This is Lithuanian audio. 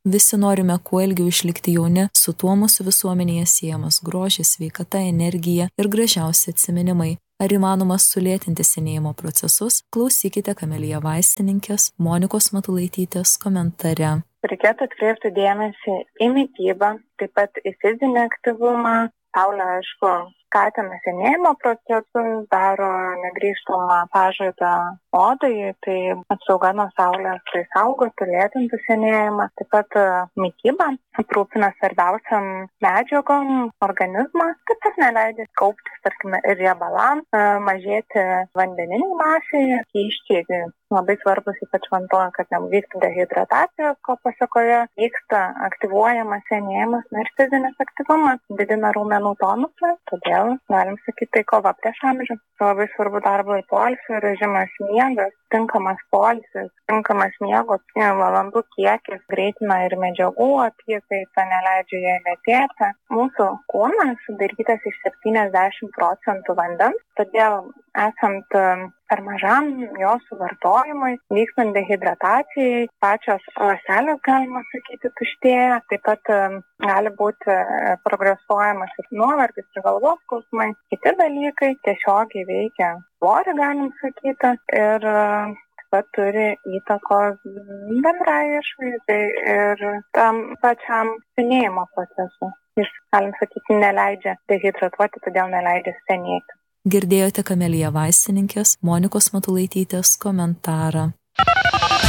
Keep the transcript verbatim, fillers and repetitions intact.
Visi norime kuo ilgiau išlikti jauni, su tuo mūsų visuomenėje siejamas grožis, sveikata, energija ir gražiausi atsiminimai. Ar įmanoma sulėtinti senėjimo procesus? Klausykite Kamelija vaistininkės Monikos Matulaitytės komentare. Reikėtų atkreipti dėmesį į mitybą, taip pat į fizinį aktyvumą. Saulė, aišku, skatina senėjimo procesus, daro negrįžtamą pažaidą odai, tai apsauga nuo saulės tai saugotų, lėtintų senėjimą. Taip pat mityba aprūpina svarbiausiam medžiagom organizmą, kad tas neleidžia kauptis, tarkime, ir riebalam, mažėti vandeniniai masėje, skysčiai. Labai svarbus ypač vanduo, kad nevyktų dehidratacijos, ko pasekoje vyksta aktyvuojamas senėjimas, ir fizinis aktyvumas didina raumenų tonusą, todėl galim sakyti, tai kova prieš amžių. Labai svarbu darbo ir poilsio režimas, miegas, tinkamas poilsis, tinkamas miego valandų kiekis greitina ir medžiagų apykaitą, neleidžia jai lėtėti. Mūsų kūnas sudarytas iš septyniasdešimt procentų vandens, todėl esant per mažam jo suvartojimui, vykstant dehidratacijai, pačios ląstelės, galima sakyti, tuštėja. Taip pat gali būti progresuojamas ir nuovargis, ir galvos skausmai. Kiti dalykai tiesiogiai veikia svorį, galim sakyti, ir taip pat turi įtakos bendrai išvaizdai ir tam pačiam senėjimo procesui. Jis, galim sakyti, neleidžia dehidratuoti, todėl neleidžia senėti. Girdėjote Kamelija vaistininkės Monikos Matulaitytės komentarą.